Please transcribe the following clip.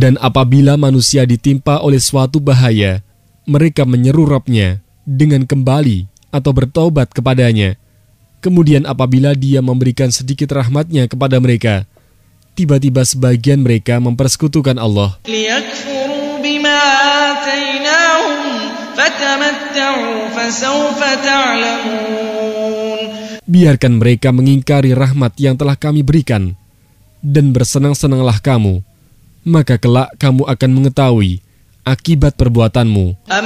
Dan apabila manusia ditimpa oleh suatu bahaya, mereka menyeru Rabb-nya dengan kembali atau bertaubat kepadanya. Kemudian apabila Dia memberikan sedikit rahmat-Nya kepada mereka, tiba-tiba sebagian mereka mempersekutukan Allah. لِيَكْفُرُوا بِمَا آتَيْنَاهُمْ فَتَمَتَّعُوا فَسَوْفَ تَعْلَمُونَ. Biarkan mereka mengingkari rahmat yang telah kami berikan, dan bersenang-senanglah kamu, maka kelak kamu akan mengetahui akibat perbuatanmu.